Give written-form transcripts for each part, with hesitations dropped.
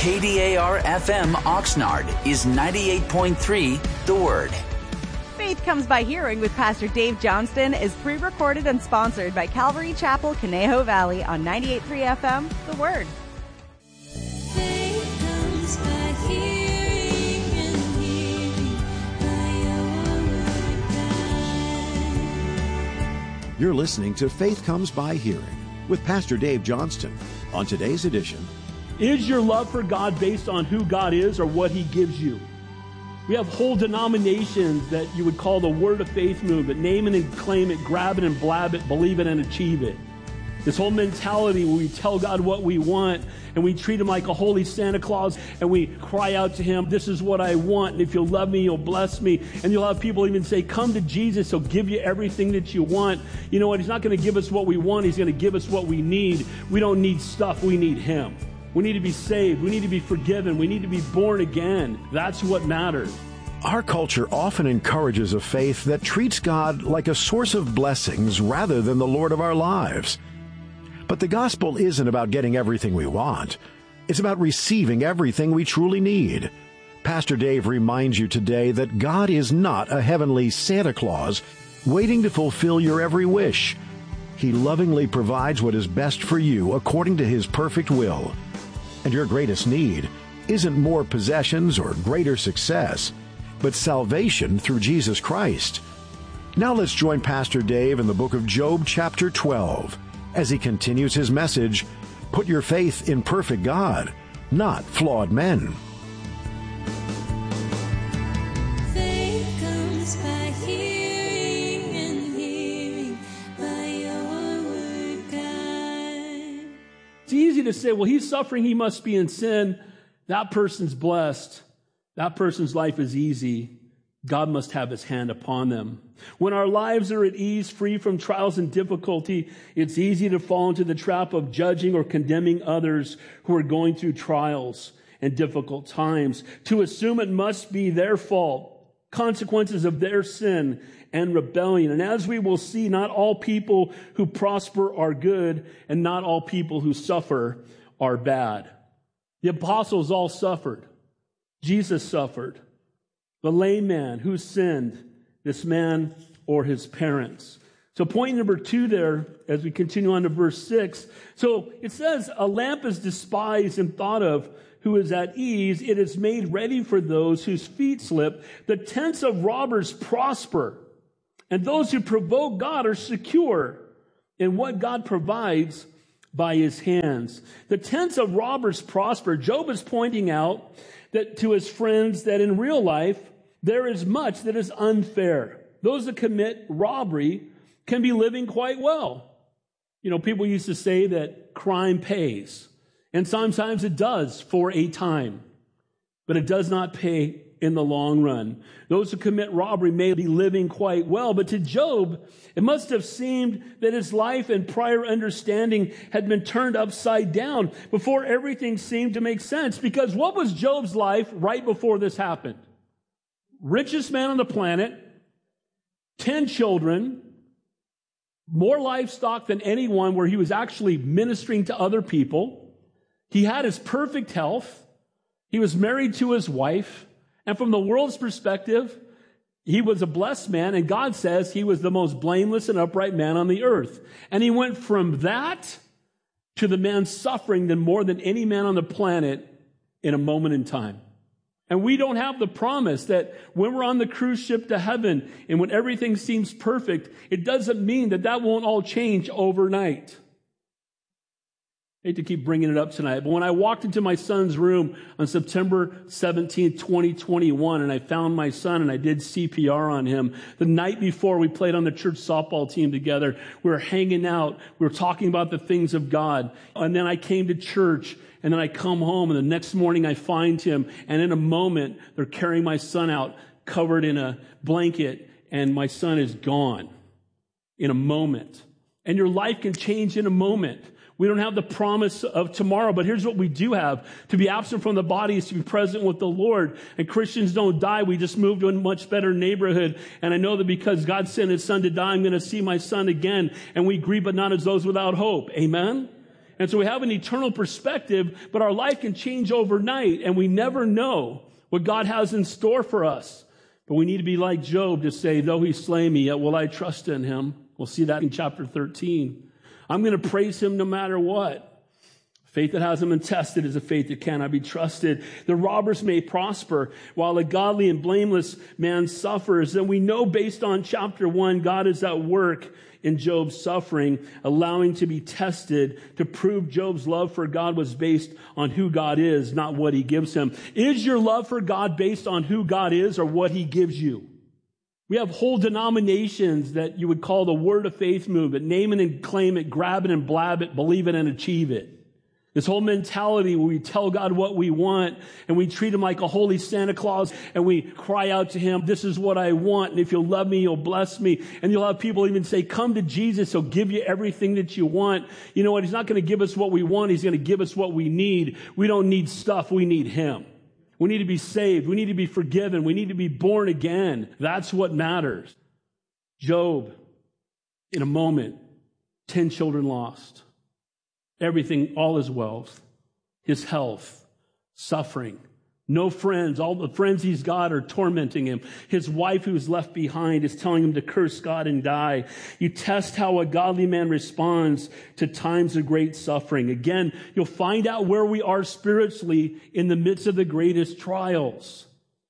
KDAR-FM Oxnard is 98.3 The Word. Faith Comes by Hearing with Pastor Dave Johnston is pre-recorded and sponsored by Calvary Chapel, Conejo Valley on 98.3 FM, The Word. Faith comes by hearing and hearing by your word, God. You're listening to Faith Comes by Hearing with Pastor Dave Johnston. On today's edition, is your love for God based on who God is or what He gives you? We have whole denominations that you would call the Word of Faith movement. Name it and claim it, grab it and blab it, believe it and achieve it. This whole mentality where we tell God what we want and we treat Him like a holy Santa Claus and we cry out to Him, this is what I want, and if you'll love me, you'll bless me. And you'll have people even say, come to Jesus, He'll give you everything that you want. You know what? He's not going to give us what we want. He's going to give us what we need. We don't need stuff. We need Him. We need to be saved. We need to be forgiven. We need to be born again. That's what matters. our culture often encourages a faith that treats God like a source of blessings rather than the Lord of our lives. But the gospel isn't about getting everything we want. It's about receiving everything we truly need. Pastor Dave reminds you today that God is not a heavenly Santa Claus waiting to fulfill your every wish. He lovingly provides what is best for you according to His perfect will. And your greatest need isn't more possessions or greater success, but salvation through Jesus Christ. Now let's join Pastor Dave in the book of Job chapter 12 as he continues his message, Put your faith in perfect God, not flawed men. Faith comes by hearing and hearing by your word, God. It's easy to say, well, he's suffering, he must be in sin. That person's blessed. That person's life is easy. God must have His hand upon them. When our lives are at ease, free from trials and difficulty, it's easy to fall into the trap of judging or condemning others who are going through trials and difficult times, to assume it must be their fault, consequences of their sin and rebellion. And as we will see, not all people who prosper are good, and not all people who suffer are bad. The apostles all suffered. Jesus suffered. The lame man, who sinned? This man or his parents? So point number 2 there, as we continue on to verse 6. So it says, a lamp is despised and thought of who is at ease. It is made ready for those whose feet slip. The tents of robbers prosper, and those who provoke God are secure in what God provides by His hands. The tents of robbers prosper. Job is pointing out that to his friends that in real life, there is much that is unfair. Those that commit robbery can be living quite well. You know, people used to say that crime pays. And sometimes it does for a time. But it does not pay in the long run. Those who commit robbery may be living quite well. But to Job, it must have seemed that his life and prior understanding had been turned upside down before everything seemed to make sense. Because what was Job's life right before this happened? Richest man on the planet, 10 children, more livestock than anyone, where he was actually ministering to other people. He had his perfect health. He was married to his wife. And from the world's perspective, he was a blessed man. And God says he was the most blameless and upright man on the earth. And he went from that to the man suffering more than any man on the planet in a moment in time. And we don't have the promise that when we're on the cruise ship to heaven and when everything seems perfect, it doesn't mean that that won't all change overnight. I hate to keep bringing it up tonight, but when I walked into my son's room on September 17, 2021, and I found my son and I did CPR on him, the night before we played on the church softball team together, we were hanging out, we were talking about the things of God, and then I came to church, and then I come home, and the next morning I find him, and in a moment, they're carrying my son out, covered in a blanket, and my son is gone in a moment. And your life can change in a moment. We don't have the promise of tomorrow, but here's what we do have. To be absent from the body is to be present with the Lord. And Christians don't die. We just move to a much better neighborhood. And I know that because God sent His Son to die, I'm going to see my son again. And we grieve, but not as those without hope. Amen? And so we have an eternal perspective, but our life can change overnight, and we never know what God has in store for us. But we need to be like Job to say, though he slay me, yet will I trust in him. We'll see that in chapter 13. I'm going to praise him no matter what. Faith that hasn't been tested is a faith that cannot be trusted. The robbers may prosper while a godly and blameless man suffers. And we know based on chapter 1, God is at work in Job's suffering, allowing to be tested to prove Job's love for God was based on who God is, not what he gives him. Is your love for God based on who God is or what he gives you? We have whole denominations that you would call the word of faith movement. Name it and claim it, grab it and blab it, believe it and achieve it. This whole mentality where we tell God what we want and we treat him like a holy Santa Claus and we cry out to him, this is what I want. And if you'll love me, you'll bless me. And you'll have people even say, come to Jesus. He'll give you everything that you want. You know what? He's not going to give us what we want. He's going to give us what we need. We don't need stuff. We need him. We need to be saved. We need to be forgiven. We need to be born again. That's what matters. Job, in a moment, 10 children lost. Everything, all his wealth, his health, suffering, no friends. All the friends he's got are tormenting him. His wife who's left behind is telling him to curse God and die. You test how a godly man responds to times of great suffering. Again, you'll find out where we are spiritually in the midst of the greatest trials.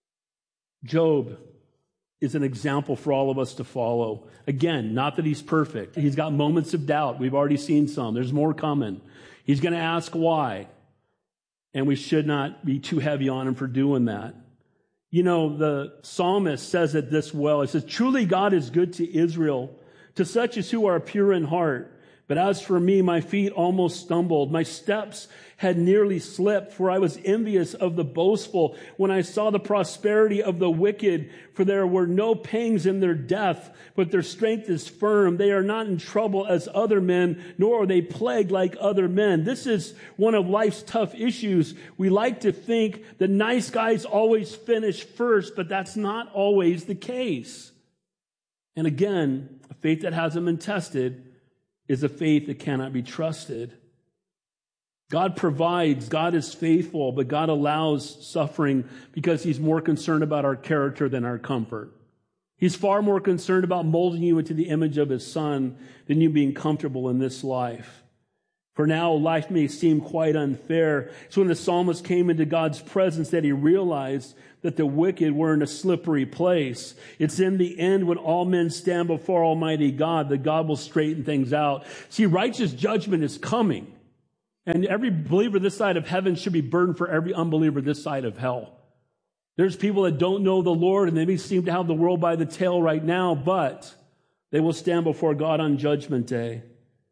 Job is an example for all of us to follow. Again, not that he's perfect. He's got moments of doubt. We've already seen some. There's more coming. He's going to ask why. And we should not be too heavy on him for doing that. You know, the psalmist says it this well. He says, truly God is good to Israel, to such as who are pure in heart. But as for me, my feet almost stumbled. My steps had nearly slipped, for I was envious of the boastful when I saw the prosperity of the wicked. For there were no pangs in their death, but their strength is firm. They are not in trouble as other men, nor are they plagued like other men. This is one of life's tough issues. We like to think that nice guys always finish first, but that's not always the case. And again, a faith that hasn't been tested is a faith that cannot be trusted. God provides, God is faithful, but God allows suffering because he's more concerned about our character than our comfort. He's far more concerned about molding you into the image of his Son than you being comfortable in this life. For now, life may seem quite unfair. So when the psalmist came into God's presence that he realized that the wicked were in a slippery place. It's in the end when all men stand before Almighty God that God will straighten things out. See, righteous judgment is coming. And every believer this side of heaven should be burdened for every unbeliever this side of hell. There's people that don't know the Lord and they may seem to have the world by the tail right now, but they will stand before God on Judgment Day.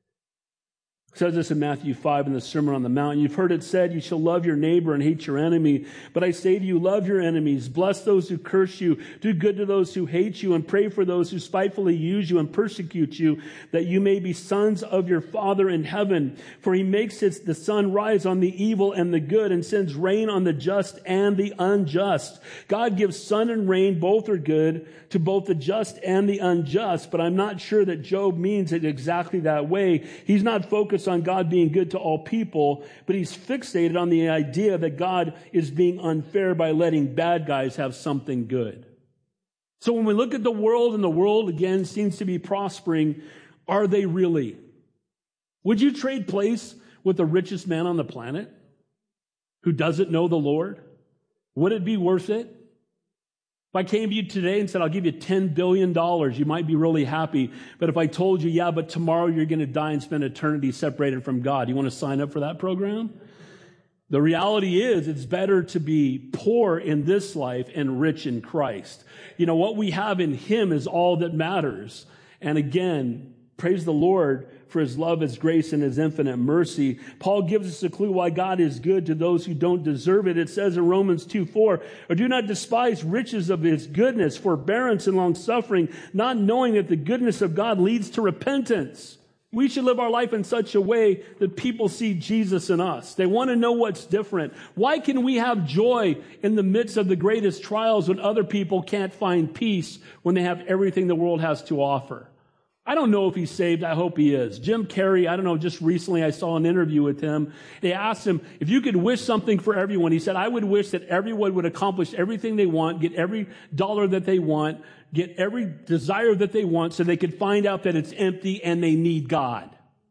It says this in Matthew 5 in the Sermon on the Mount. You've heard it said, you shall love your neighbor and hate your enemy. But I say to you, love your enemies, bless those who curse you, do good to those who hate you, and pray for those who spitefully use you and persecute you, that you may be sons of your Father in heaven. For he makes the sun rise on the evil and the good, and sends rain on the just and the unjust. God gives sun and rain, both are good, to both the just and the unjust. But I'm not sure that Job means it exactly that way. He's not focused on God being good to all people, but he's fixated on the idea that God is being unfair by letting bad guys have something good. So when we look at the world, and the world again seems to be prospering, are they really? Would you trade place with the richest man on the planet who doesn't know the Lord? Would it be worth it? If I came to you today and said, I'll give you $10 billion, you might be really happy. But if I told you, yeah, but tomorrow you're going to die and spend eternity separated from God, you want to sign up for that program? The reality is it's better to be poor in this life and rich in Christ. You know, what we have in him is all that matters. And again, praise the Lord for his love, his grace, and his infinite mercy. Paul gives us a clue why God is good to those who don't deserve it. It says in Romans 2:4, or do not despise riches of his goodness, forbearance and long suffering, not knowing that the goodness of God leads to repentance. We should live our life in such a way that people see Jesus in us. They want to know what's different. Why can we have joy in the midst of the greatest trials when other people can't find peace when they have everything the world has to offer? I don't know if he's saved. I hope he is. Jim Carrey, I don't know, just recently I saw an interview with him. They asked him, if you could wish something for everyone, he said, I would wish that everyone would accomplish everything they want, get every dollar that they want, get every desire that they want so they could find out that it's empty and they need God.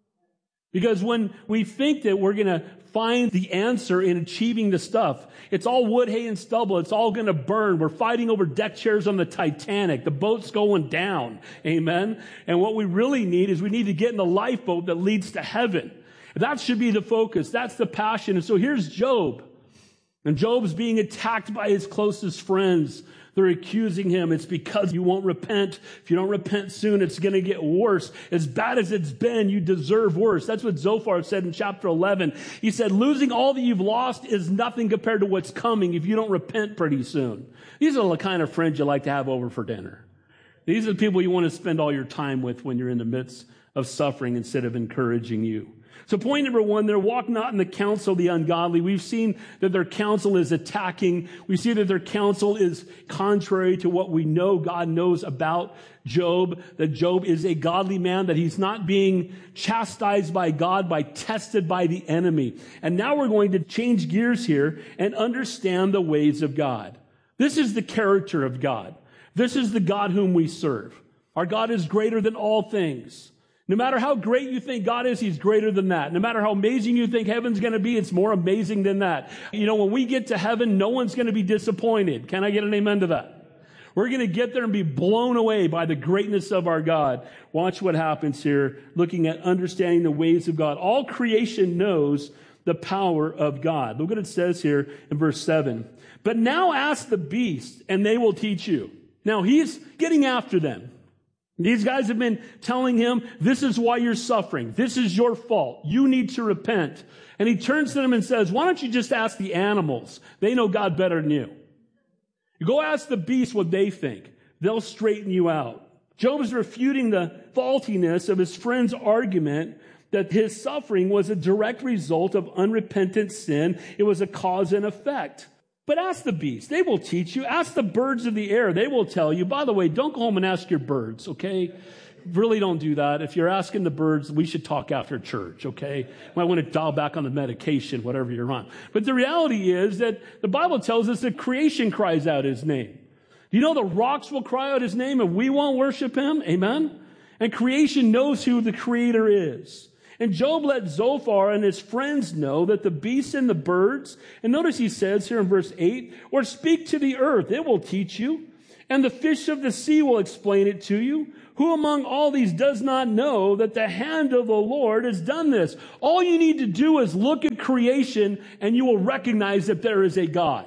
Because when we think that we're going to find the answer in achieving the stuff, it's all wood, hay, and stubble. It's all going to burn. We're fighting over deck chairs on the Titanic. The boat's going down. Amen? And what we really need is we need to get in the lifeboat that leads to heaven. That should be the focus. That's the passion. And so here's Job. And Job's being attacked by his closest friends. They're accusing him. It's because you won't repent. If you don't repent soon, it's going to get worse. As bad as it's been, you deserve worse. That's what Zophar said in chapter 11. He said, losing all that you've lost is nothing compared to what's coming if you don't repent pretty soon. These are the kind of friends you like to have over for dinner. These are the people you want to spend all your time with when you're in the midst of suffering instead of encouraging you. So point number one, they walk not in the counsel of the ungodly. We've seen that their counsel is attacking. We see that their counsel is contrary to what we know God knows about Job, that Job is a godly man, that he's not being chastised by God, tested by the enemy. And now we're going to change gears here and understand the ways of God. This is the character of God. This is the God whom we serve. Our God is greater than all things. No matter how great you think God is, he's greater than that. No matter how amazing you think heaven's going to be, it's more amazing than that. You know, when we get to heaven, no one's going to be disappointed. Can I get an amen to that? We're going to get there and be blown away by the greatness of our God. Watch what happens here, looking at understanding the ways of God. All creation knows the power of God. Look what it says here in verse 7. But now ask the beast, and they will teach you. Now, he's getting after them. These guys have been telling him, this is why you're suffering. This is your fault. You need to repent. And he turns to them and says, why don't you just ask the animals? They know God better than you. You go ask the beasts what they think. They'll straighten you out. Job is refuting the faultiness of his friend's argument that his suffering was a direct result of unrepentant sin. It was a cause and effect. But ask the beasts. They will teach you. Ask the birds of the air. They will tell you. By the way, don't go home and ask your birds, okay? Really don't do that. If you're asking the birds, we should talk after church, okay? Might want to dial back on the medication, whatever you're on. But the reality is that the Bible tells us that creation cries out his name. You know the rocks will cry out his name and we won't worship him? Amen? And creation knows who the creator is. And Job let Zophar and his friends know that the beasts and the birds, and notice he says here in verse 8, or speak to the earth, it will teach you, and the fish of the sea will explain it to you. Who among all these does not know that the hand of the Lord has done this? All you need to do is look at creation and you will recognize that there is a God.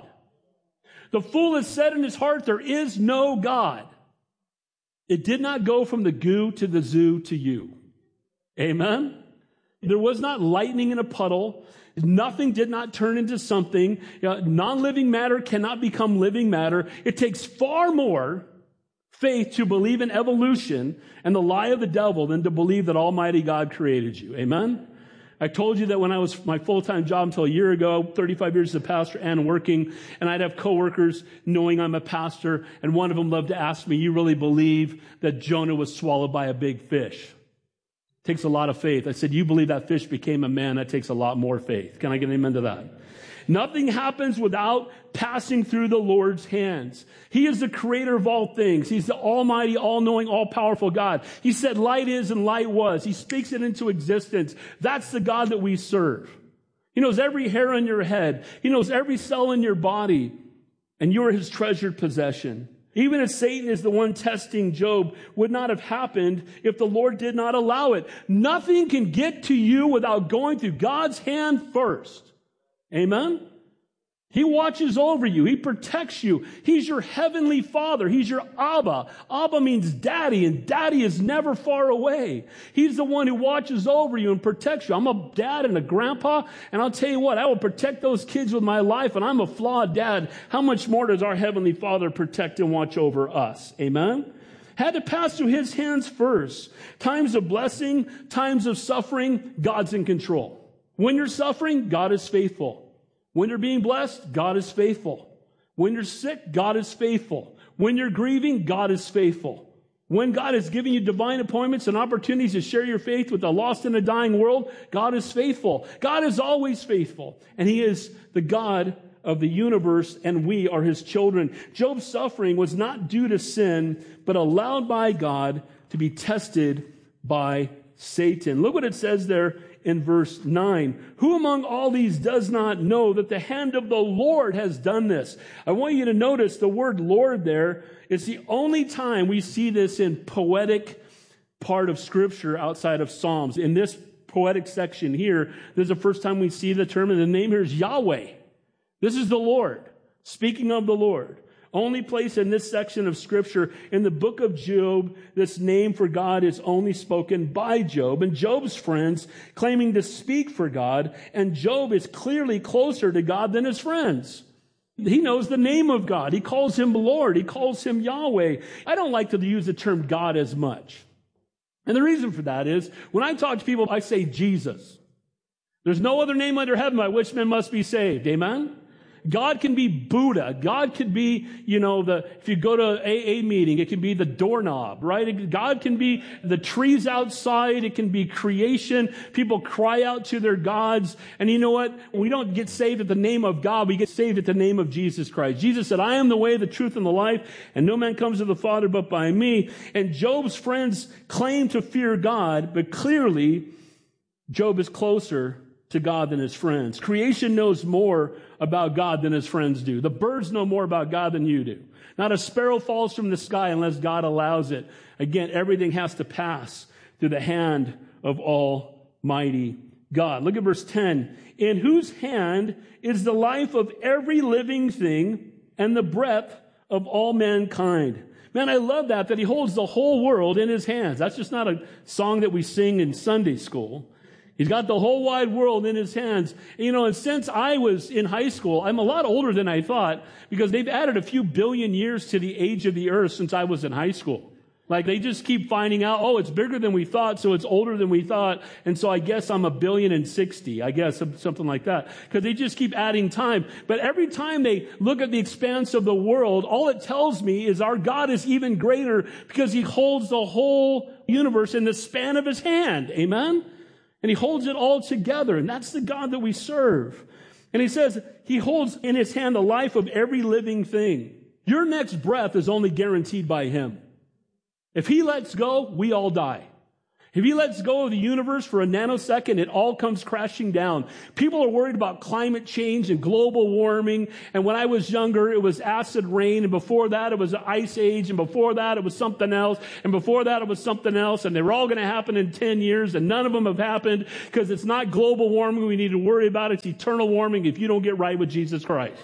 The fool has said in his heart, there is no God. It did not go from the goo to the zoo to you. Amen? There was not lightning in a puddle. Nothing did not turn into something. Non-living matter cannot become living matter. It takes far more faith to believe in evolution and the lie of the devil than to believe that Almighty God created you. Amen? I told you that when I was my full-time job until a year ago, 35 years as a pastor and working, and I'd have coworkers knowing I'm a pastor, and one of them loved to ask me, you really believe that Jonah was swallowed by a big fish? Takes a lot of faith. I said, you believe that fish became a man? That takes a lot more faith. Can I get an amen to that? Nothing happens without passing through the Lord's hands. He is the creator of all things. He's the almighty, all-knowing, all-powerful God. He said light is and light was. He speaks it into existence. That's the God that we serve. He knows every hair on your head. He knows every cell in your body. And you are his treasured possession. Even if Satan is the one testing Job, would not have happened if the Lord did not allow it. Nothing can get to you without going through God's hand first. Amen? He watches over you. He protects you. He's your heavenly Father. He's your Abba. Abba means daddy, and daddy is never far away. He's the one who watches over you and protects you. I'm a dad and a grandpa, and I'll tell you what, I will protect those kids with my life, and I'm a flawed dad. How much more does our heavenly Father protect and watch over us? Amen? Had to pass through his hands first. Times of blessing, times of suffering, God's in control. When you're suffering, God is faithful. When you're being blessed, God is faithful. When you're sick, God is faithful. When you're grieving, God is faithful. When God is giving you divine appointments and opportunities to share your faith with a lost and a dying world, God is faithful. God is always faithful. And He is the God of the universe, and we are His children. Job's suffering was not due to sin, but allowed by God to be tested by Satan. Look what it says there in verse 9. Who among all these does not know that the hand of the Lord has done this? I want you to notice the word Lord there. It's the only time we see this in poetic part of Scripture outside of Psalms. In this poetic section here, this is the first time we see the term, and the name here is Yahweh. This is the Lord, speaking of the Lord. Only place in this section of Scripture, in the book of Job, this name for God is only spoken by Job and Job's friends claiming to speak for God, and Job is clearly closer to God than his friends. He knows the name of God. He calls Him Lord. He calls Him Yahweh. I don't like to use the term God as much. And the reason for that is, when I talk to people, I say Jesus. There's no other name under heaven by which men must be saved. Amen? God can be Buddha. God could be, if you go to AA meeting, it can be the doorknob, right? God can be the trees outside. It can be creation. People cry out to their gods. And you know what? We don't get saved at the name of God. We get saved at the name of Jesus Christ. Jesus said, I am the way, the truth, and the life, and no man comes to the Father but by me. And Job's friends claim to fear God, but clearly Job is closer to God than his friends. Creation knows more about God than his friends do. The birds know more about God than you do. Not a sparrow falls from the sky unless God allows it. Again, everything has to pass through the hand of Almighty God. Look at verse 10. In whose hand is the life of every living thing and the breath of all mankind. Man, I love that He holds the whole world in His hands. That's just not a song that we sing in Sunday school. He's got the whole wide world in His hands. And since I was in high school, I'm a lot older than I thought, because they've added a few billion years to the age of the earth since I was in high school. Like, they just keep finding out, it's bigger than we thought, so it's older than we thought, and so I guess I'm 1,000,000,060, I guess, something like that. Because they just keep adding time. But every time they look at the expanse of the world, all it tells me is our God is even greater, because He holds the whole universe in the span of His hand. Amen? And He holds it all together. And that's the God that we serve. And He says He holds in His hand the life of every living thing. Your next breath is only guaranteed by Him. If He lets go, we all die. If He lets go of the universe for a nanosecond, it all comes crashing down. People are worried about climate change and global warming. And when I was younger, it was acid rain. And before that, it was the ice age. And before that, it was something else. And before that, it was something else. And they were all going to happen in 10 years. And none of them have happened, because it's not global warming we need to worry about. It's eternal warming if you don't get right with Jesus Christ.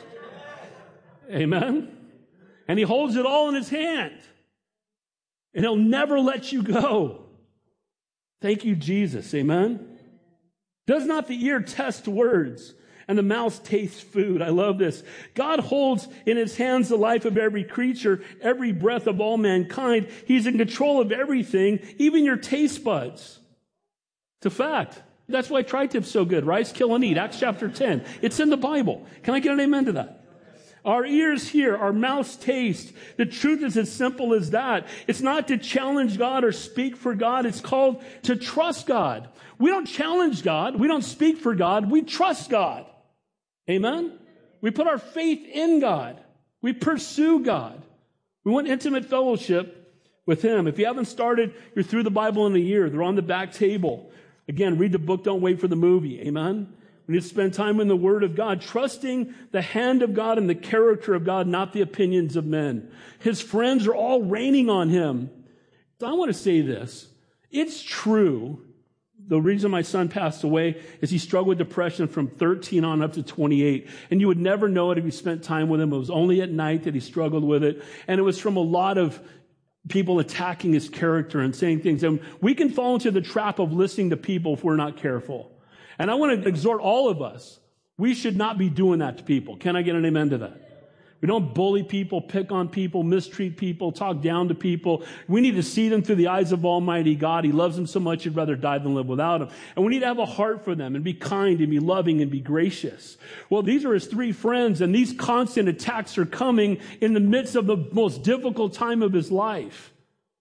Amen? And He holds it all in His hand. And He'll never let you go. Thank you, Jesus. Amen? Does not the ear test words, and the mouth tastes food? I love this. God holds in His hands the life of every creature, every breath of all mankind. He's in control of everything, even your taste buds. It's a fact. That's why tri-tip's so good. Rise, kill, and eat. Acts chapter 10. It's in the Bible. Can I get an amen to that? Our ears hear, our mouths taste. The truth is as simple as that. It's not to challenge God or speak for God. It's called to trust God. We don't challenge God. We don't speak for God. We trust God. Amen? We put our faith in God. We pursue God. We want intimate fellowship with Him. If you haven't started, you're through the Bible in a year. They're on the back table. Again, read the book. Don't wait for the movie. Amen? We need to spend time in the Word of God, trusting the hand of God and the character of God, not the opinions of men. His friends are all raining on Him. So I want to say this. It's true. The reason my son passed away is he struggled with depression from 13 on up to 28. And you would never know it if you spent time with him. It was only at night that he struggled with it. And it was from a lot of people attacking his character and saying things. And we can fall into the trap of listening to people if we're not careful. And I want to exhort all of us, we should not be doing that to people. Can I get an amen to that? We don't bully people, pick on people, mistreat people, talk down to people. We need to see them through the eyes of Almighty God. He loves them so much he'd rather die than live without them. And we need to have a heart for them and be kind and be loving and be gracious. Well, these are his three friends, and these constant attacks are coming in the midst of the most difficult time of his life.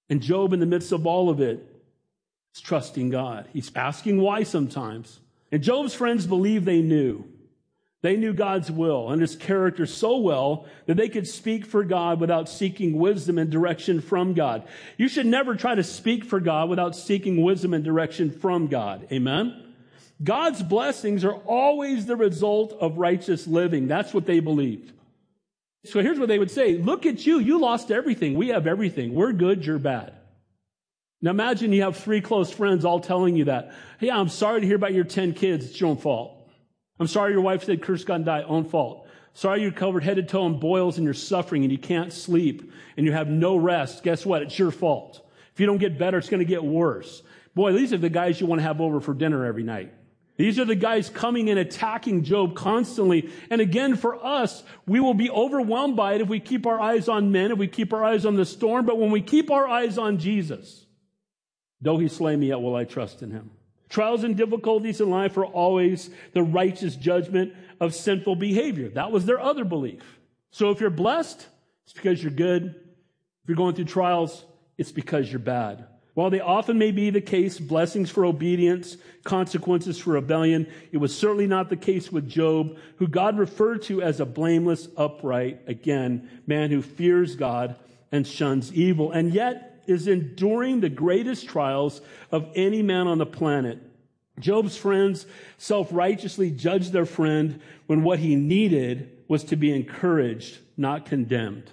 And Job, in the midst of all of it, is trusting God. He's asking why sometimes. And Job's friends believe they knew. They knew God's will and his character so well that they could speak for God without seeking wisdom and direction from God. You should never try to speak for God without seeking wisdom and direction from God. Amen? God's blessings are always the result of righteous living. That's what they believed. So here's what they would say. Look at you. You lost everything. We have everything. We're good. You're bad. Now imagine you have 3 close friends all telling you that. Hey, I'm sorry to hear about your 10 kids. It's your own fault. I'm sorry your wife said curse God and die. Own fault. Sorry you're covered head to toe in boils and you're suffering and you can't sleep and you have no rest. Guess what? It's your fault. If you don't get better, it's going to get worse. Boy, these are the guys you want to have over for dinner every night. These are the guys coming and attacking Job constantly. And again, for us, we will be overwhelmed by it if we keep our eyes on men, if we keep our eyes on the storm. But when we keep our eyes on Jesus, though he slay me, yet will I trust in him. Trials and difficulties in life are always the righteous judgment of sinful behavior. That was their other belief. So if you're blessed, it's because you're good. If you're going through trials, it's because you're bad. While they often may be the case, blessings for obedience, consequences for rebellion, it was certainly not the case with Job, who God referred to as a blameless, upright, again, man who fears God and shuns evil. And yet, is enduring the greatest trials of any man on the planet. Job's friends self-righteously judged their friend when what he needed was to be encouraged, not condemned.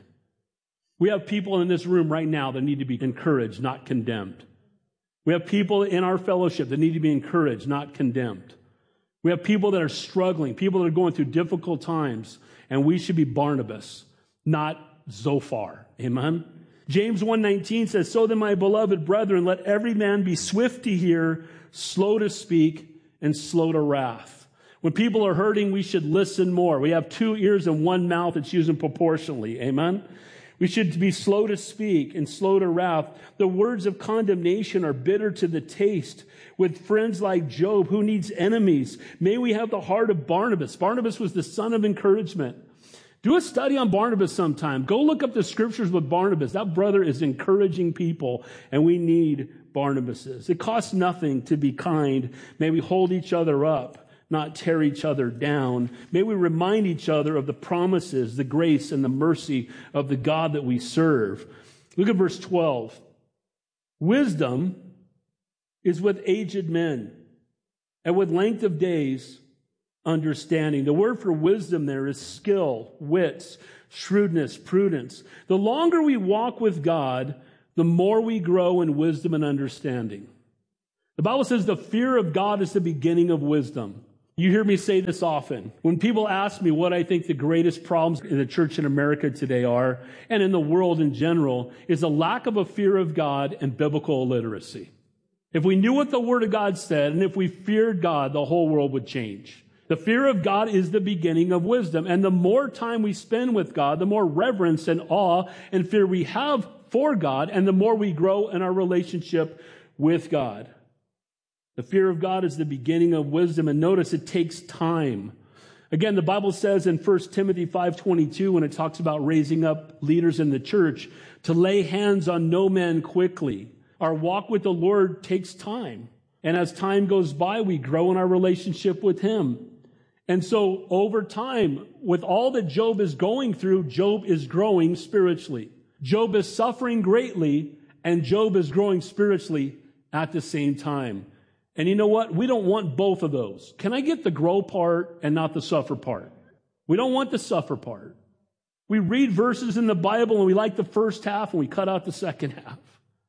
We have people in this room right now that need to be encouraged, not condemned. We have people in our fellowship that need to be encouraged, not condemned. We have people that are struggling, people that are going through difficult times, and we should be Barnabas, not Zophar. Amen? James 1:19 says, so then, my beloved brethren, let every man be swift to hear, slow to speak, and slow to wrath. When people are hurting, we should listen more. We have 2 ears and 1 mouth. It's used proportionally. Amen? We should be slow to speak and slow to wrath. The words of condemnation are bitter to the taste. With friends like Job, who needs enemies? May we have the heart of Barnabas. Barnabas was the son of encouragement. Do a study on Barnabas sometime. Go look up the scriptures with Barnabas. That brother is encouraging people, and we need Barnabases. It costs nothing to be kind. May we hold each other up, not tear each other down. May we remind each other of the promises, the grace, and the mercy of the God that we serve. Look at verse 12. Wisdom is with aged men, and with length of days, understanding. The word for wisdom there is skill, wits, shrewdness, prudence. The longer we walk with God, the more we grow in wisdom and understanding. The Bible says the fear of God is the beginning of wisdom. You hear me say this often. When people ask me what I think the greatest problems in the church in America today are, and in the world in general, is a lack of a fear of God and biblical illiteracy. If we knew what the Word of God said, and if we feared God, the whole world would change. The fear of God is the beginning of wisdom. And the more time we spend with God, the more reverence and awe and fear we have for God, and the more we grow in our relationship with God. The fear of God is the beginning of wisdom. And notice it takes time. Again, the Bible says in 1 Timothy 5:22, when it talks about raising up leaders in the church, to lay hands on no man quickly. Our walk with the Lord takes time. And as time goes by, we grow in our relationship with Him. And so over time, with all that Job is going through, Job is growing spiritually. Job is suffering greatly, and Job is growing spiritually at the same time. And you know what? We don't want both of those. Can I get the grow part and not the suffer part? We don't want the suffer part. We read verses in the Bible and we like the first half and we cut out the second half.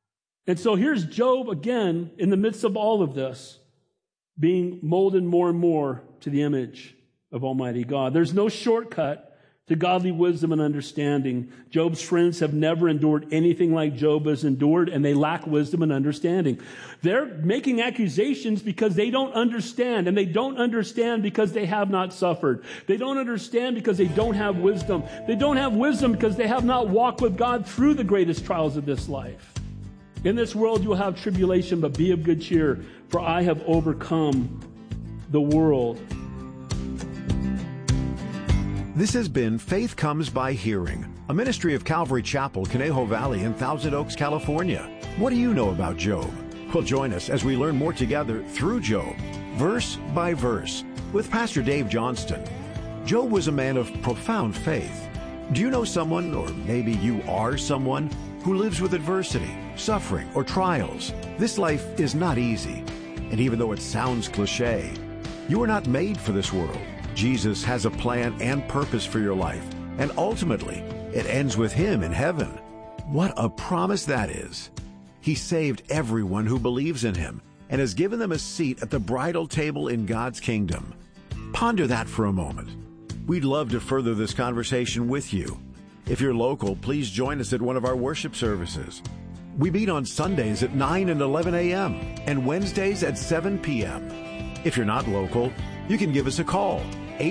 And so here's Job again in the midst of all of this, being molded more and more to the image of Almighty God. There's no shortcut to godly wisdom and understanding. Job's friends have never endured anything like Job has endured, and they lack wisdom and understanding. They're making accusations because they don't understand, and they don't understand because they have not suffered. They don't understand because they don't have wisdom. They don't have wisdom because they have not walked with God through the greatest trials of this life. In this world you will have tribulation, but be of good cheer, for I have overcome the world. This has been Faith Comes by Hearing, a ministry of Calvary Chapel, Conejo Valley in Thousand Oaks, California. What do you know about Job? Well, join us as we learn more together through Job, verse by verse, with Pastor Dave Johnston. Job was a man of profound faith. Do you know someone, or maybe you are someone, who lives with adversity, suffering, or trials? This life is not easy. And even though it sounds cliche, you are not made for this world. Jesus has a plan and purpose for your life, and ultimately, it ends with Him in heaven. What a promise that is! He saved everyone who believes in Him and has given them a seat at the bridal table in God's kingdom. Ponder that for a moment. We'd love to further this conversation with you. If you're local, please join us at one of our worship services. We meet on Sundays at 9 and 11 a.m. and Wednesdays at 7 p.m. If you're not local, you can give us a call,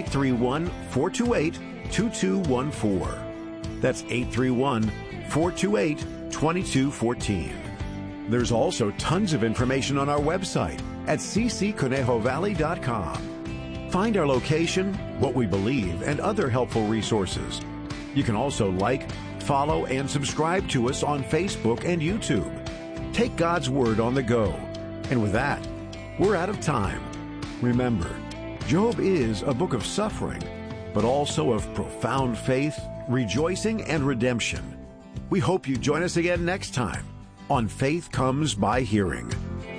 831-428-2214. That's 831-428-2214. There's also tons of information on our website at ccconejovalley.com. Find our location, what we believe, and other helpful resources. You can also like, follow, and subscribe to us on Facebook and YouTube. Take God's Word on the go. And with that, we're out of time. Remember, Job is a book of suffering, but also of profound faith, rejoicing, and redemption. We hope you join us again next time on Faith Comes by Hearing.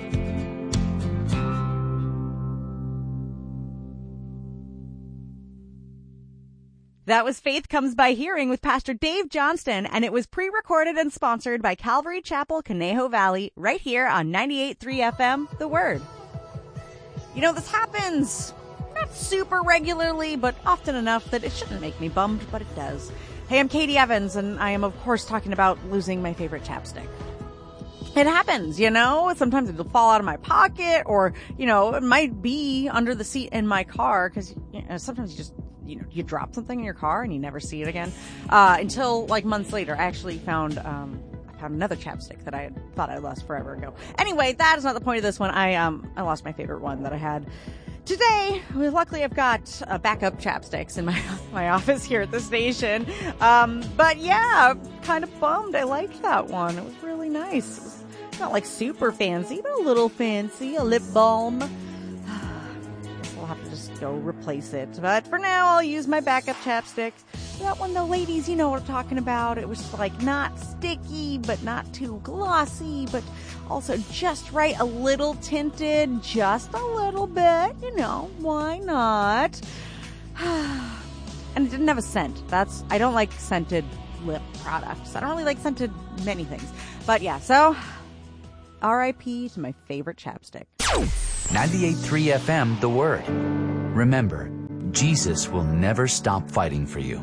That was Faith Comes by Hearing with Pastor Dave Johnston, and it was pre-recorded and sponsored by Calvary Chapel, Conejo Valley, right here on 98.3 FM, The Word. You know, this happens not super regularly, but often enough that it shouldn't make me bummed, but it does. Hey, I'm Katie Evans, and I am, of course, talking about losing my favorite chapstick. It happens, you know. Sometimes it'll fall out of my pocket, or, you know, it might be under the seat in my car, because sometimes you just, you drop something in your car and you never see it again. Until like months later, I actually found another chapstick that I thought I lost forever ago. Anyway, that is not the point of this one. I lost my favorite one that I had today. Luckily, I've got backup chapsticks in my office here at the station. But yeah, I'm kind of bummed. I liked that one. It was really nice. It was not like super fancy, but a little fancy. A lip balm. I'll have to just go replace it. But for now, I'll use my backup chapstick. That one, though, ladies, you know what I'm talking about. It was like not sticky, but not too glossy, but also just right, a little tinted, just a little bit. You know, why not? And it didn't have a scent. I don't like scented lip products. I don't really like scented many things. But yeah, so R.I.P. to my favorite chapstick. 98.3 FM, The Word. Remember, Jesus will never stop fighting for you.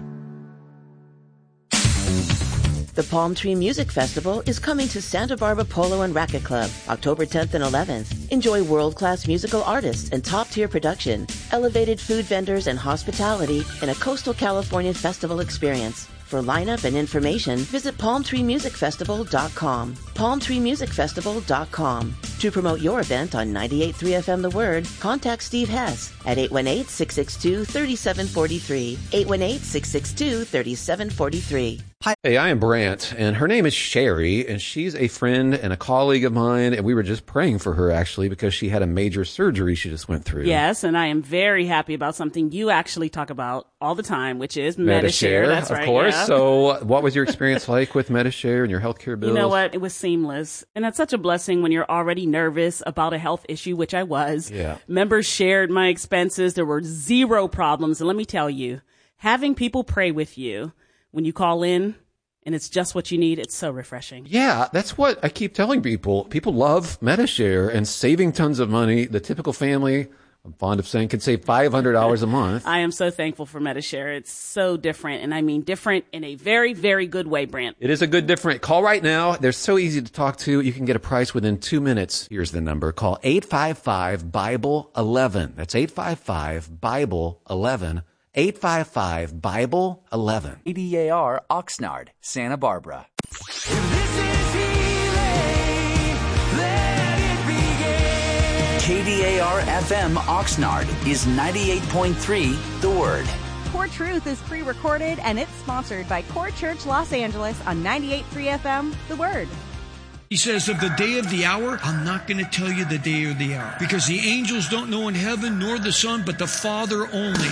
The Palm Tree Music Festival is coming to Santa Barbara Polo and Racquet Club October 10th and 11th. Enjoy world-class musical artists and top-tier production, elevated food vendors and hospitality in a coastal California festival experience. For lineup and information, visit palmtreemusicfestival.com. palmtreemusicfestival.com. To promote your event on 98.3 FM The Word, contact Steve Hess at 818-662-3743. 818-662-3743. Hey, I am Brant, and her name is Sherry, and she's a friend and a colleague of mine, and we were just praying for her, actually, because she had a major surgery she just went through. Yes, and I am very happy about something you actually talk about all the time, which is Medi-Share. That's right, of course. Yeah. So what was your experience like with Medi-Share and your healthcare bills? You know what? It was seamless, and that's such a blessing when you're already nervous about a health issue, which I was. Yeah. Members shared my expenses. There were zero problems, and let me tell you, having people pray with you when you call in, and it's just what you need, it's so refreshing. Yeah, that's what I keep telling people. People love Medi-Share and saving tons of money. The typical family, I'm fond of saying, can save $500 a month. I am so thankful for Medi-Share. It's so different, and I mean different in a very, very good way, Brant. It is a good different. Call right now. They're so easy to talk to. You can get a price within 2 minutes. Here's the number. Call 855-BIBLE-11. That's 855-BIBLE-11. 855-BIBLE-11. ADAR Oxnard, Santa Barbara. KDAR FM Oxnard is 98.3 The Word. Core Truth is pre-recorded and it's sponsored by Core Church Los Angeles on 98.3 FM, The Word. He says, of the day of the hour, I'm not going to tell you the day or the hour, because the angels don't know in heaven, nor the Son, but the Father only.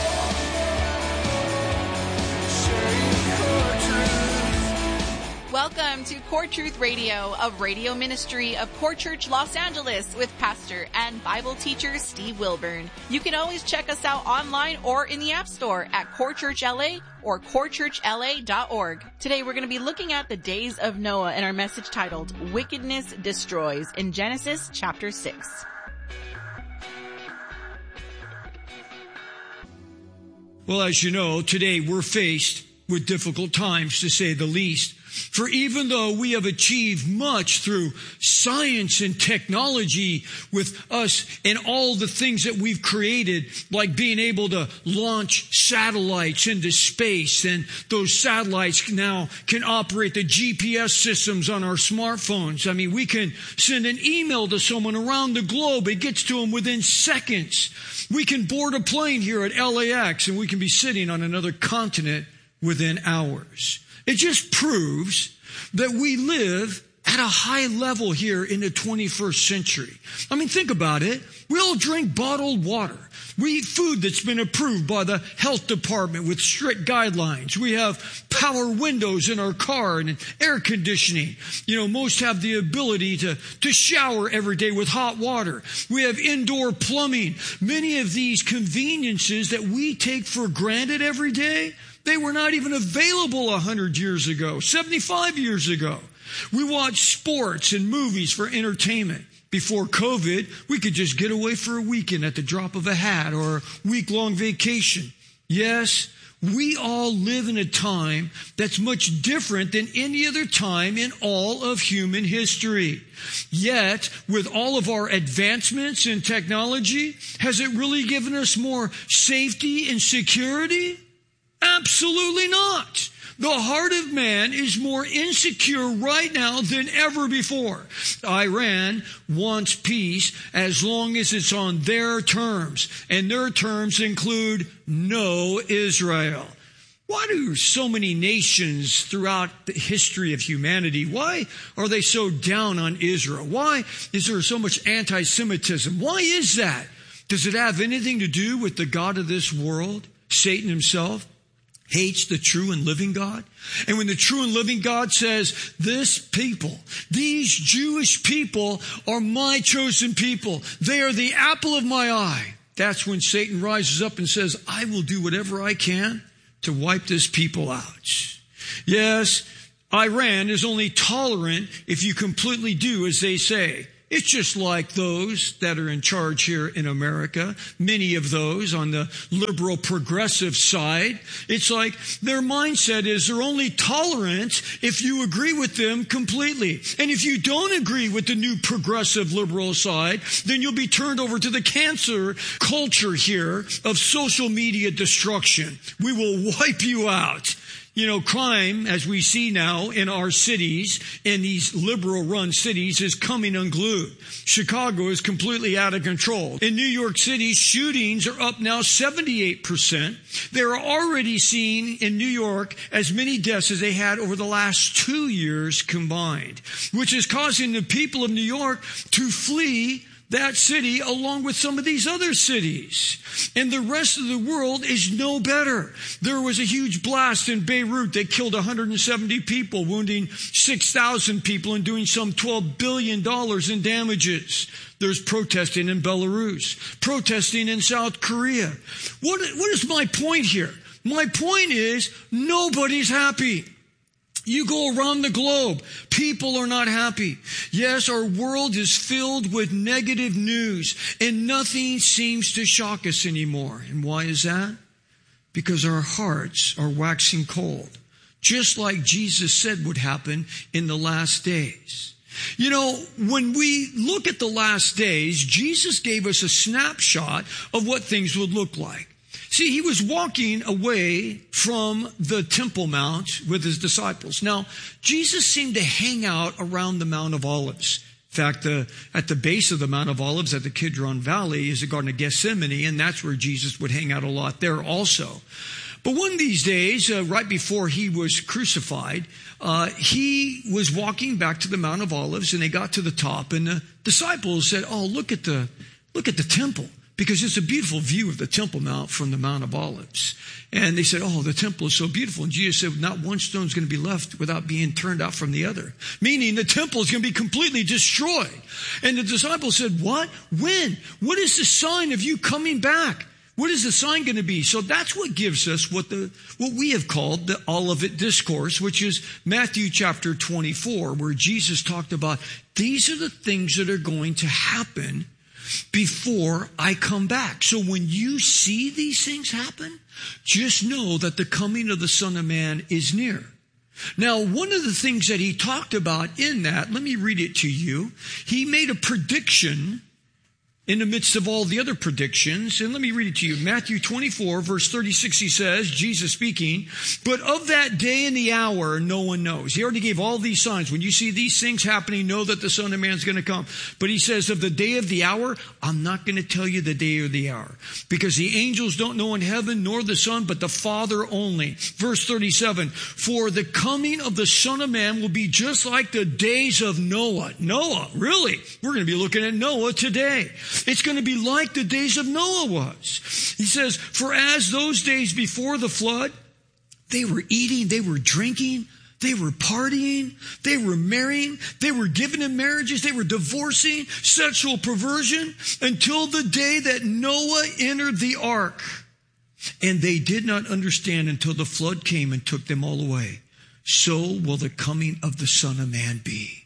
Welcome to Core Truth Radio, a radio ministry of Core Church Los Angeles with pastor and Bible teacher Steve Wilburn. You can always check us out online or in the App Store at Core Church LA or corechurchla.org. Today we're going to be looking at the days of Noah in our message titled Wickedness Destroys in Genesis chapter 6. Well, as you know, today we're faced with difficult times, to say the least. For even though we have achieved much through science and technology with us and all the things that we've created, like being able to launch satellites into space, and those satellites now can operate the GPS systems on our smartphones. I mean, we can send an email to someone around the globe. It gets to them within seconds. We can board a plane here at LAX and we can be sitting on another continent within hours. It just proves that we live at a high level here in the 21st century. I mean, think about it. We all drink bottled water. We eat food that's been approved by the health department with strict guidelines. We have power windows in our car and air conditioning. You know, most have the ability to shower every day with hot water. We have indoor plumbing. Many of these conveniences that we take for granted every day, they were not even available 100 years ago, 75 years ago. We watch sports and movies for entertainment. Before COVID, we could just get away for a weekend at the drop of a hat or a week-long vacation. Yes, we all live in a time that's much different than any other time in all of human history. Yet, with all of our advancements in technology, has it really given us more safety and security? Absolutely not. The heart of man is more insecure right now than ever before. Iran wants peace as long as it's on their terms, and their terms include no Israel. Why do so many nations throughout the history of humanity, why are they so down on Israel? Why is there so much anti-Semitism? Why is that? Does it have anything to do with the God of this world, Satan himself? Hates the true and living God. And when the true and living God says, this people, these Jewish people are my chosen people. They are the apple of my eye. That's when Satan rises up and says, I will do whatever I can to wipe this people out. Yes, Iran is only tolerant if you completely do as they say. It's just like those that are in charge here in America, many of those on the liberal progressive side. It's like their mindset is they're only tolerant if you agree with them completely. And if you don't agree with the new progressive liberal side, then you'll be turned over to the cancer culture here of social media destruction. We will wipe you out. You know, crime, as we see now in our cities, in these liberal-run cities, is coming unglued. Chicago is completely out of control. In New York City, shootings are up now 78%. They're already seeing in New York as many deaths as they had over the last 2 years combined, which is causing the people of New York to flee that city along with some of these other cities. And the rest of the world is no better. There was a huge blast in Beirut that killed 170 people, wounding 6,000 people and doing some $12 billion in damages. There's protesting in Belarus, protesting in South Korea. What is my point here? My point is nobody's happy. You go around the globe, people are not happy. Yes, our world is filled with negative news, and nothing seems to shock us anymore. And why is that? Because our hearts are waxing cold, just like Jesus said would happen in the last days. You know, when we look at the last days, Jesus gave us a snapshot of what things would look like. See, he was walking away from the Temple Mount with his disciples. Now, Jesus seemed to hang out around the Mount of Olives. In fact, at the base of the Mount of Olives at the Kidron Valley is the Garden of Gethsemane, and that's where Jesus would hang out a lot there also. But one of these days, right before he was crucified, he was walking back to the Mount of Olives, and they got to the top, and the disciples said, "Oh, look at the temple," because it's a beautiful view of the Temple Mount from the Mount of Olives. And they said, "Oh, the temple is so beautiful." And Jesus said, "Not one stone is going to be left without being turned out from the other." Meaning the temple is going to be completely destroyed. And the disciples said, "What? When? What is the sign of you coming back? What is the sign going to be?" So that's what gives us what we have called the Olivet Discourse, which is Matthew chapter 24, where Jesus talked about these are the things that are going to happen before I come back. So when you see these things happen, just know that the coming of the Son of Man is near. Now, one of the things that he talked about in that, let me read it to you. He made a prediction in the midst of all the other predictions. And let me read it to you. Matthew 24, verse 36, he says, Jesus speaking, "But of that day and the hour, no one knows." He already gave all these signs. When you see these things happening, know that the Son of Man is going to come. But he says, of the day of the hour, I'm not going to tell you the day or the hour. Because the angels don't know in heaven, nor the Son, but the Father only. Verse 37, "For the coming of the Son of Man will be just like the days of Noah." Noah, really? We're going to be looking at Noah today. It's going to be like the days of Noah was. He says, "For as those days before the flood, they were eating, they were drinking, they were partying, they were marrying, they were given in marriages, they were divorcing, sexual perversion, until the day that Noah entered the ark. And they did not understand until the flood came and took them all away. So will the coming of the Son of Man be."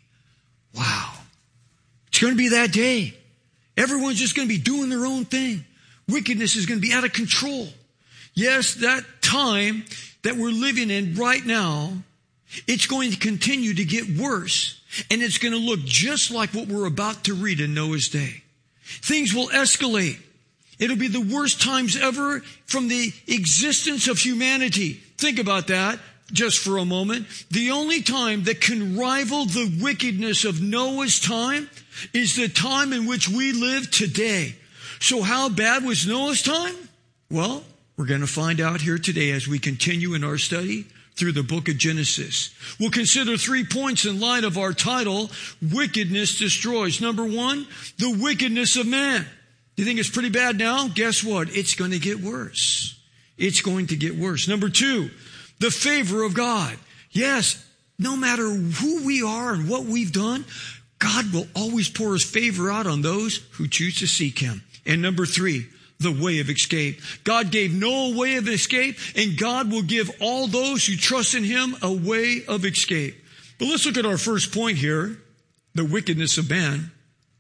Wow. It's going to be that day. Everyone's just going to be doing their own thing. Wickedness is going to be out of control. Yes, that time that we're living in right now, it's going to continue to get worse. And it's going to look just like what we're about to read in Noah's day. Things will escalate. It'll be the worst times ever from the existence of humanity. Think about that just for a moment. The only time that can rival the wickedness of Noah's time is the time in which we live today. So how bad was Noah's time? Well, we're going to find out here today as we continue in our study through the book of Genesis. We'll consider 3 points in light of our title, Wickedness Destroys. Number one, the wickedness of man. You think it's pretty bad now? Guess what? It's going to get worse. It's going to get worse. Number two, the favor of God. Yes, no matter who we are and what we've done, God will always pour his favor out on those who choose to seek him. And number three, the way of escape. God gave Noah a way of escape, and God will give all those who trust in him a way of escape. But let's look at our first point here, the wickedness of man.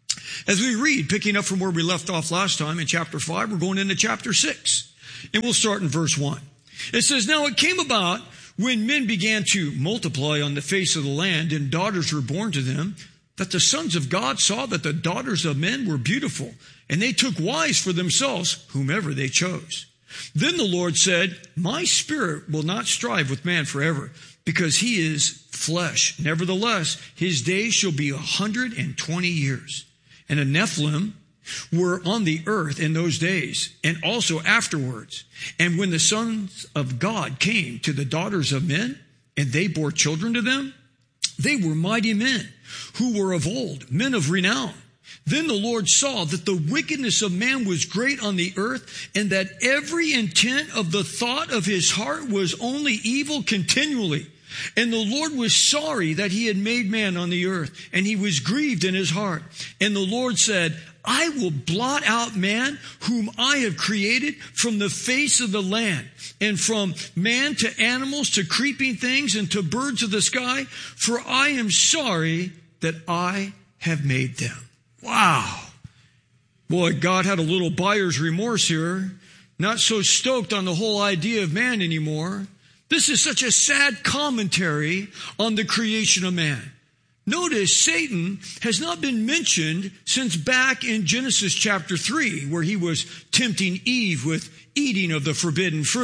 As we read, picking up from where we left off last time in chapter 5, we're going into chapter 6. And we'll start in verse 1. It says, "Now it came about when men began to multiply on the face of the land, and daughters were born to them, that the sons of God saw that the daughters of men were beautiful, and they took wives for themselves, whomever they chose. Then the Lord said, My spirit will not strive with man forever, because he is flesh. Nevertheless, his days shall be 120 years. And the Nephilim were on the earth in those days, and also afterwards. And when the sons of God came to the daughters of men, and they bore children to them, they were mighty men, who were of old, men of renown. Then the Lord saw that the wickedness of man was great on the earth, and that every intent of the thought of his heart was only evil continually. And the Lord was sorry that he had made man on the earth, and he was grieved in his heart. And the Lord said, I will blot out man whom I have created from the face of the land, and from man to animals to creeping things and to birds of the sky, for I am sorry that I have made them." Wow. Boy, God had a little buyer's remorse here. Not so stoked on the whole idea of man anymore. This is such a sad commentary on the creation of man. Notice Satan has not been mentioned since back in Genesis chapter 3, where he was tempting Eve with eating of the forbidden fruit.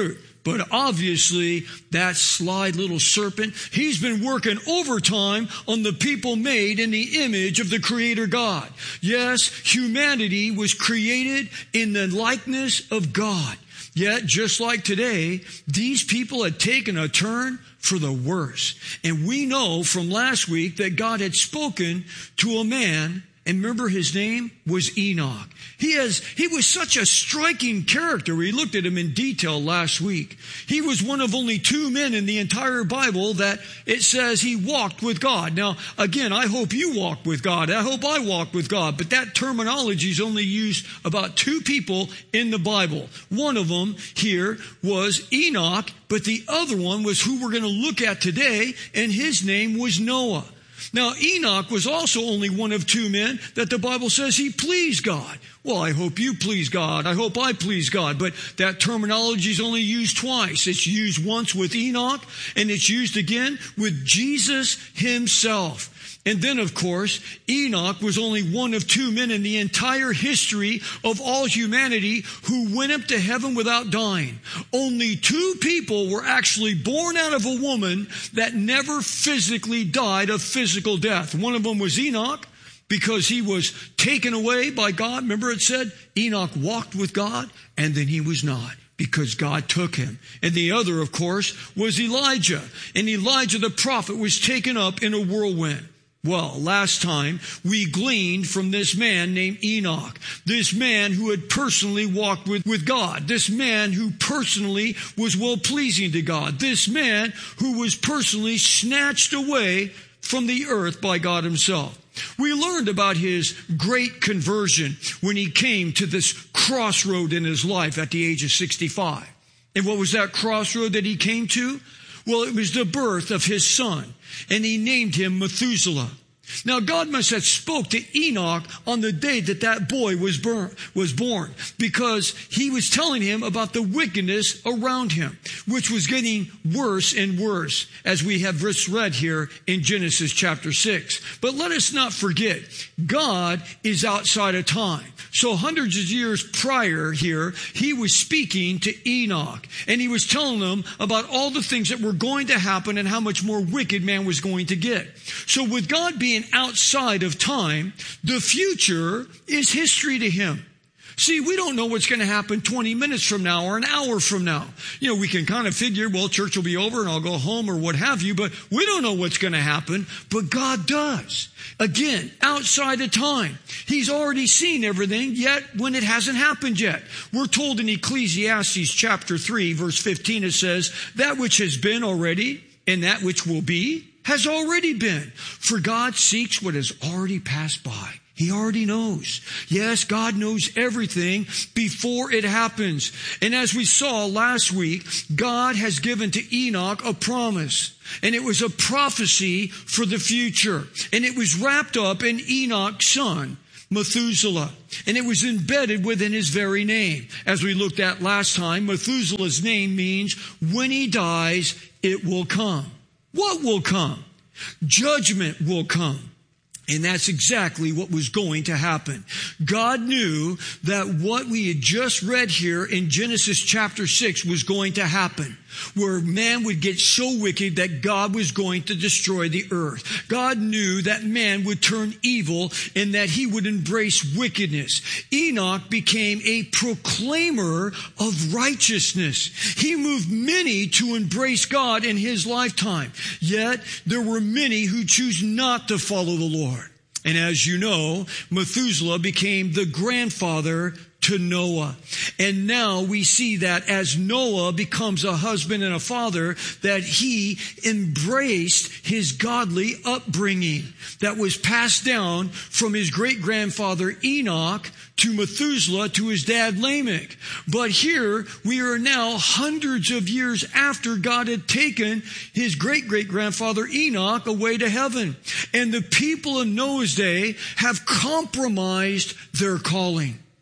But obviously, that sly little serpent, he's been working overtime on the people made in the image of the Creator God. Yes, humanity was created in the likeness of God. Yet, just like today, these people had taken a turn for the worse. And we know from last week that God had spoken to a man, and remember his name was Enoch. He was such a striking character. We looked at him in detail last week. He was one of only 2 men in the entire Bible that it says he walked with God. Now, again, I hope you walk with God. I hope I walk with God. But that terminology is only used about 2 people in the Bible. One of them here was Enoch, but the other one was who we're going to look at today, and his name was Noah. Now, Enoch was also only one of 2 men that the Bible says he pleased God. Well, I hope you please God. I hope I please God. But that terminology is only used twice. It's used once with Enoch, and it's used again with Jesus himself. And then, of course, Enoch was only one of 2 men in the entire history of all humanity who went up to heaven without dying. Only 2 people were actually born out of a woman that never physically died a physical death. One of them was Enoch, because he was taken away by God. Remember it said Enoch walked with God, and then he was not, because God took him. And the other, of course, was Elijah. And Elijah the prophet was taken up in a whirlwind. Well, last time we gleaned from this man named Enoch, this man who had personally walked with God, this man who personally was well-pleasing to God, this man who was personally snatched away from the earth by God himself. We learned about his great conversion when he came to this crossroad in his life at the age of 65. And what was that crossroad that he came to? Well, it was the birth of his son, and he named him Methuselah. Now, God must have spoke to Enoch on the day that that boy was born, because he was telling him about the wickedness around him, which was getting worse and worse, as we have just read here in Genesis chapter 6. But let us not forget, God is outside of time. So hundreds of years prior here, he was speaking to Enoch, and he was telling them about all the things that were going to happen and how much more wicked man was going to get. So with God being outside of time, the future is history to him. See, we don't know what's going to happen 20 minutes from now or an hour from now. You know, we can kind of figure, well, church will be over and I'll go home or what have you, but we don't know what's going to happen, but God does. Again, outside of time. He's already seen everything, yet when it hasn't happened yet. We're told in Ecclesiastes chapter 3, verse 15, it says, that which has been already and that which will be has already been. For God seeks what has already passed by. He already knows. Yes, God knows everything before it happens. And as we saw last week, God has given to Enoch a promise. And it was a prophecy for the future. And it was wrapped up in Enoch's son, Methuselah. And it was embedded within his very name. As we looked at last time, Methuselah's name means when he dies, it will come. What will come? Judgment will come. And that's exactly what was going to happen. God knew that what we had just read here in Genesis chapter 6 was going to happen, where man would get so wicked that God was going to destroy the earth. God knew that man would turn evil and that he would embrace wickedness. Enoch became a proclaimer of righteousness. He moved many to embrace God in his lifetime. Yet there were many who choose not to follow the Lord. And as you know, Methuselah became the grandfather to Noah. And now we see that as Noah becomes a husband and a father, that he embraced his godly upbringing that was passed down from his great-grandfather Enoch to Methuselah to his dad Lamech. But here we are now hundreds of years after God had taken his great-great-grandfather Enoch away to heaven. And the people in Noah's day have compromised their calling.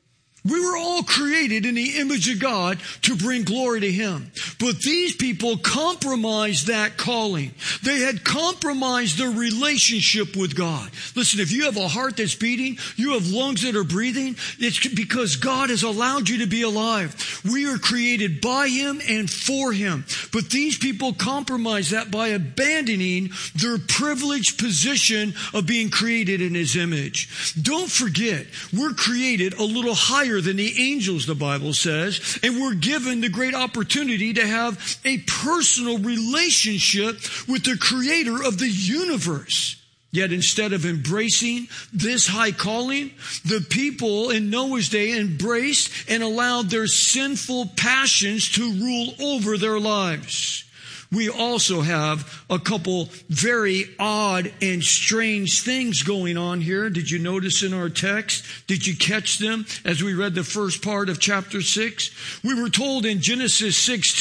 We were all created in the image of God to bring glory to Him. But these people compromised that calling. They had compromised their relationship with God. Listen, if you have a heart that's beating, you have lungs that are breathing, it's because God has allowed you to be alive. We are created by Him and for Him. But these people compromised that by abandoning their privileged position of being created in His image. Don't forget, we're created a little higher than the angels, the Bible says, and we're given the great opportunity to have a personal relationship with the Creator of the universe. Yet instead of embracing this high calling, the people in Noah's day embraced and allowed their sinful passions to rule over their lives. We also have a couple very odd and strange things going on here. Did you notice in our text? Did you catch them as we read the first part of chapter 6? We were told in Genesis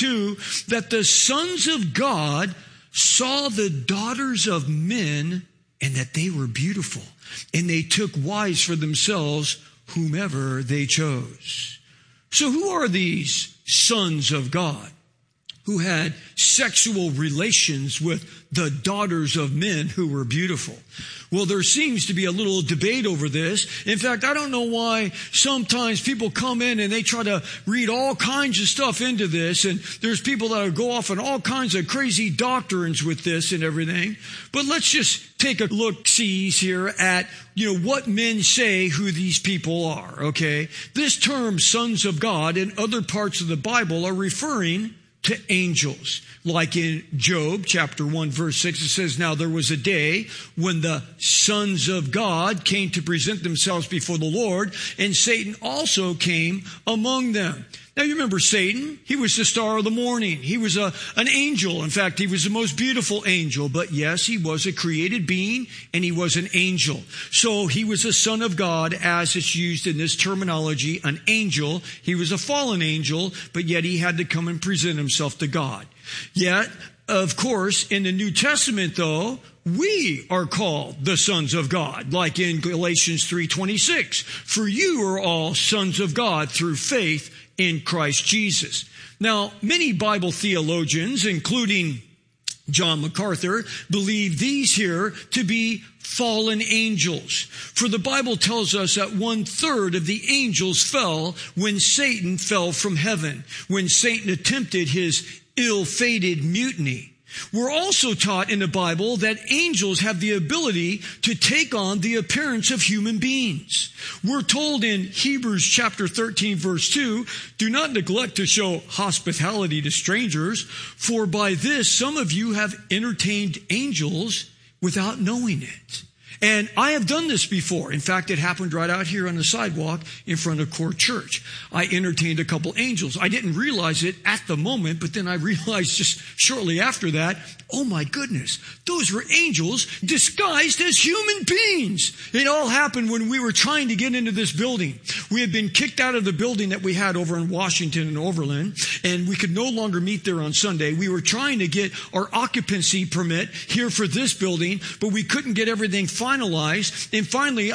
6:2 that the sons of God saw the daughters of men and that they were beautiful, and they took wives for themselves whomever they chose. So who are these sons of God who had sexual relations with the daughters of men who were beautiful? Well, there seems to be a little debate over this. In fact, I don't know why sometimes people come in and they try to read all kinds of stuff into this, and there's people that go off on all kinds of crazy doctrines with this and everything. But let's just take a look-sees here at, what men say who these people are, okay? This term, sons of God, in other parts of the Bible are referring to angels. Like in Job chapter 1 verse 6, it says, "Now there was a day when the sons of God came to present themselves before the Lord, and Satan also came among them." Now you remember Satan, he was the star of the morning. He was an angel. In fact, he was the most beautiful angel. But yes, he was a created being and he was an angel. So he was a son of God as it's used in this terminology, an angel. He was a fallen angel, but yet he had to come and present himself to God. Yet, of course, in the New Testament though, we are called the sons of God, like in Galatians 3:26. "For you are all sons of God through faith in Christ Jesus." Now, many Bible theologians, including John MacArthur, believe these here to be fallen angels. For the Bible tells us that 1/3 of the angels fell when Satan fell from heaven, when Satan attempted his ill-fated mutiny. We're also taught in the Bible that angels have the ability to take on the appearance of human beings. We're told in Hebrews chapter 13 verse 2, "Do not neglect to show hospitality to strangers, for by this some of you have entertained angels without knowing it." And I have done this before. In fact, it happened right out here on the sidewalk in front of Court Church. I entertained a couple angels. I didn't realize it at the moment, but then I realized just shortly after that, oh my goodness, those were angels disguised as human beings. It all happened when we were trying to get into this building. We had been kicked out of the building that we had over in Washington and Overland, and we could no longer meet there on Sunday. We were trying to get our occupancy permit here for this building, but we couldn't get everything finalized. And finally,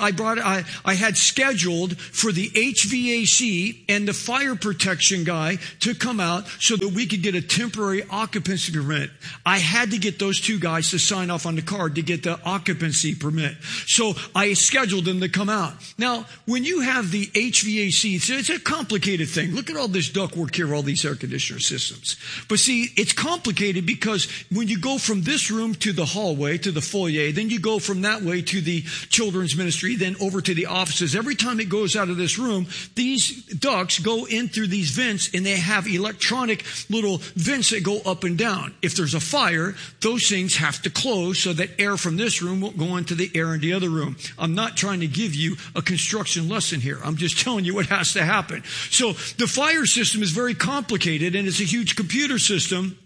I had scheduled for the HVAC and the fire protection guy to come out so that we could get a temporary occupancy permit. I had to get those two guys to sign off on the card to get the occupancy permit. So I scheduled them to come out. Now, when you have the HVAC, it's a complicated thing. Look at all this ductwork here, all these air conditioner systems. But see, it's complicated because when you go from this room to the hallway, to the foyer, then you go from that way to the children's ministry, then over to the offices. Every time it goes out of this room, these ducts go in through these vents, and they have electronic little vents that go up and down. If there's a fire, those things have to close so that air from this room won't go into the air in the other room. I'm not trying to give you a construction lesson here. I'm just telling you what has to happen. So the fire system is very complicated, and it's a huge computer system.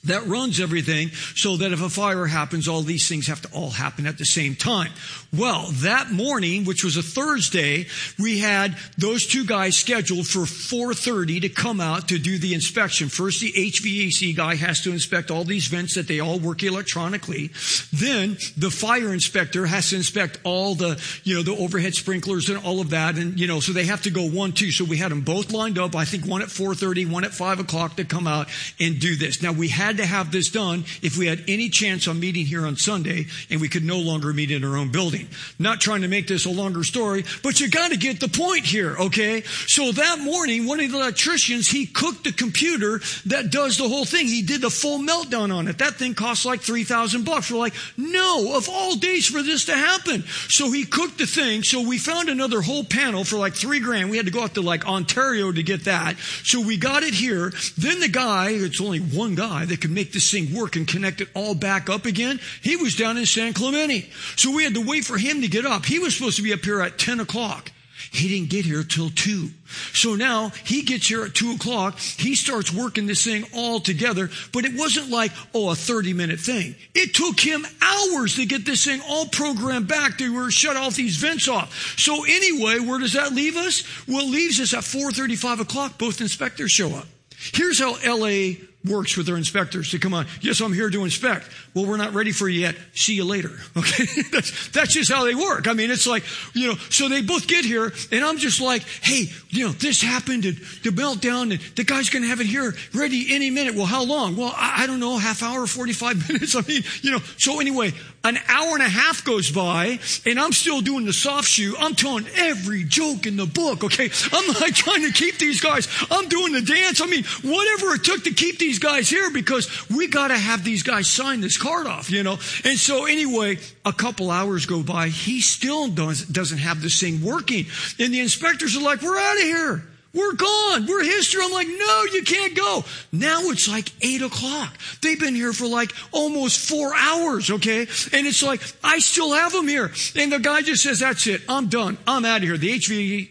that runs everything, so that if a fire happens, all these things have to all happen at the same time. Well, that morning, which was a Thursday, we had those two guys scheduled for 4:30 to come out to do the inspection. First, the HVAC guy has to inspect all these vents that they all work electronically. Then the fire inspector has to inspect all the, the overhead sprinklers and all of that. And, so they have to go 1, 2. So we had them both lined up. I think one at 4:30, one at 5 o'clock to come out and do this. Now, we had to have this done if we had any chance on meeting here on Sunday, and we could no longer meet in our own building. Not trying to make this a longer story, but you got to get the point here, okay? So that morning, one of the electricians, he cooked the computer that does the whole thing. He did the full meltdown on it. That thing costs like $3,000. We're like, no, of all days for this to happen. So he cooked the thing. So we found another whole panel for like $3,000. We had to go out to like Ontario to get that. So we got it here. Then the guy, it's only one guy that could make this thing work and connect it all back up again. He was down in San Clemente. So we had to wait for him to get up. He was supposed to be up here at 10 o'clock. He didn't get here till 2. So now he gets here at 2 o'clock. He starts working this thing all together, but it wasn't like, a 30-minute thing. It took him hours to get this thing all programmed back to shut all these vents off. So anyway, where does that leave us? Well, it leaves us at 4:30, 5 o'clock. Both inspectors show up. Here's how LA works with their inspectors to come on. Yes, I'm here to inspect. Well, we're not ready for you yet. See you later. Okay. That's just how they work. I mean, it's like, so they both get here and I'm just like, hey, this happened, the meltdown, and the guy's going to have it here ready any minute. Well, how long? Well, I don't know, half hour, 45 minutes. I mean, so anyway, an hour and a half goes by and I'm still doing the soft shoe. I'm telling every joke in the book. Okay. I'm like trying to keep these guys. I'm doing the dance. I mean, whatever it took to keep these guys here, because we got to have these guys sign this card off, And so anyway, a couple hours go by. He still doesn't have this thing working. And the inspectors are like, we're out of here. We're gone. We're history. I'm like, no, you can't go. Now it's like 8 o'clock. They've been here for like almost 4 hours, okay? And it's like, I still have them here. And the guy just says, that's it. I'm done. I'm out of here. The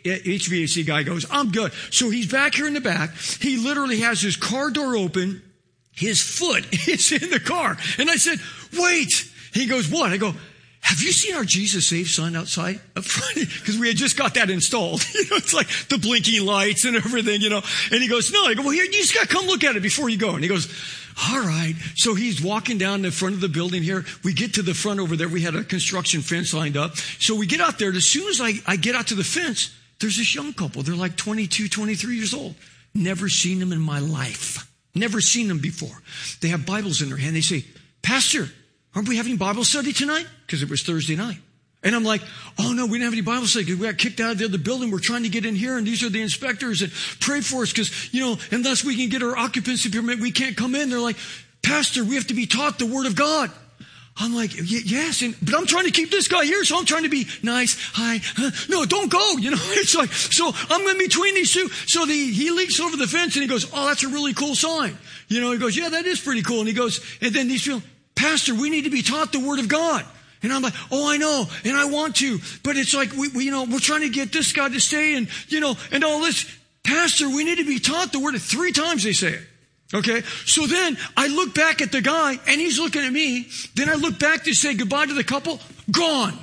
HVAC guy goes, I'm good. So he's back here in the back. He literally has his car door open. His foot is in the car. And I said, wait. He goes, what? I go, have you seen our Jesus Saves sign outside up front? Because we had just got that installed. It's like the blinking lights and everything, And he goes, no. I go, well, here, you just got to come look at it before you go. And he goes, all right. So he's walking down the front of the building here. We get to the front over there. We had a construction fence lined up. So we get out there. And as soon as I get out to the fence, there's this young couple. They're like 22, 23 years old. Never seen them in my life. Never seen them before. They have Bibles in their hand. They say, Pastor, aren't we having Bible study tonight? Because it was Thursday night. And I'm like, oh no, we didn't have any Bible study because we got kicked out of the other building. We're trying to get in here and these are the inspectors and pray for us because, unless we can get our occupancy permit, we can't come in. They're like, Pastor, we have to be taught the Word of God. I'm like, yes, but I'm trying to keep this guy here, so I'm trying to be nice. Hi, no, don't go. It's like, so I'm in between these two. So he leaks over the fence and he goes, oh, that's a really cool sign. He goes, yeah, that is pretty cool. And he goes, and then these people, Pastor, we need to be taught the Word of God. And I'm like, oh, I know, and I want to, but it's like we're trying to get this guy to stay, and and all this. Pastor, we need to be taught the Word. 3 times they say it. Okay, so then I look back at the guy, and he's looking at me. Then I look back to say goodbye to the couple. Gone.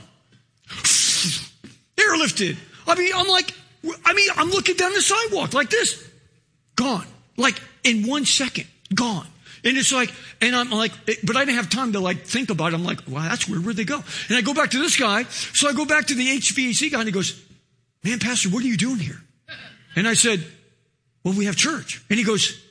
Airlifted. I'm looking down the sidewalk like this. Gone. Like in 1 second. Gone. And it's like, and I'm like, but I didn't have time to think about it. I'm like, wow, that's weird. Where'd they go? And I go back to this guy. So I go back to the HVAC guy, and he goes, man, Pastor, what are you doing here? And I said, well, we have church. And he goes,